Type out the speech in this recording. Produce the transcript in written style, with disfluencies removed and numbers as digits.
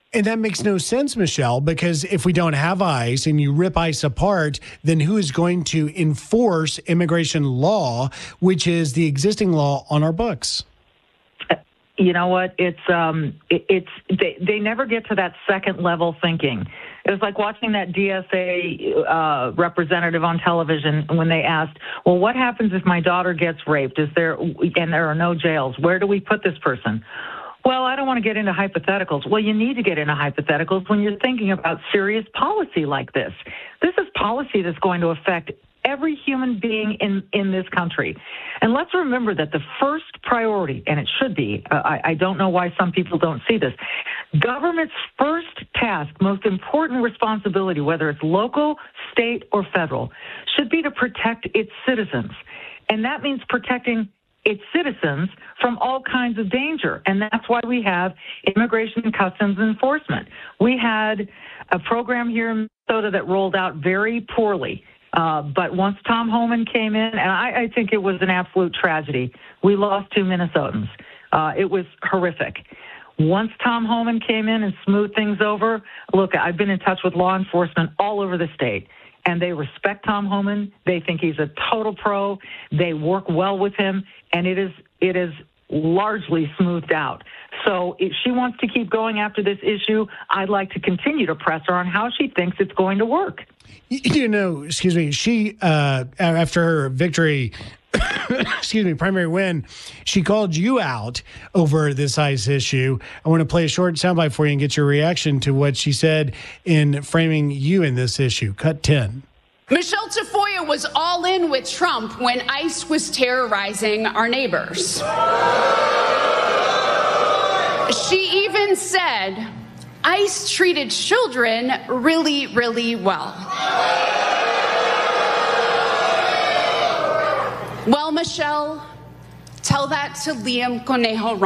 And that makes no sense, Michelle, because if we don't have ICE and you rip ICE apart, then who is going to enforce immigration law, which is the existing law on our books? You know what? They never get to that second level thinking. It was like watching that DSA representative on television when they asked, well, what happens if my daughter gets raped? And there are no jails? Where do we put this person? Well, I don't want to get into hypotheticals. Well, you need to get into hypotheticals when you're thinking about serious policy like this. This is policy that's going to affect every human being in this country. And let's remember that the first priority, and it should be, I don't know why some people don't see this, government's first task, most important responsibility, whether it's local, state, or federal, should be to protect its citizens. And that means protecting its citizens from all kinds of danger. And that's why we have Immigration and Customs Enforcement. We had a program here in Minnesota that rolled out very poorly. But once Tom Homan came in, and I think it was an absolute tragedy. We lost 2 Minnesotans. It was horrific. Once Tom Homan came in and smoothed things over, look, I've been in touch with law enforcement all over the state, and they respect Tom Homan. They think he's a total pro. They work well with him, and it is largely smoothed out. So if she wants to keep going after this issue, I'd like to continue to press her on how she thinks it's going to work. You know, excuse me, she, after her victory, primary win, she called you out over this ICE issue. I want to play a short soundbite for you and get your reaction to what she said in framing you in this issue. Cut 10. Michelle Tafoya was all in with Trump when ICE was terrorizing our neighbors. She even said ICE treated children really, really well. Well, Michelle, tell that to Liam Conejo